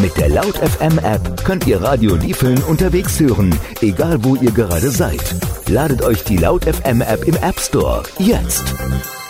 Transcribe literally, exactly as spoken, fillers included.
Mit der Laut F M App könnt ihr Radio Diefeln unterwegs hören, egal wo ihr gerade seid. Ladet euch die Laut F M App im App Store jetzt.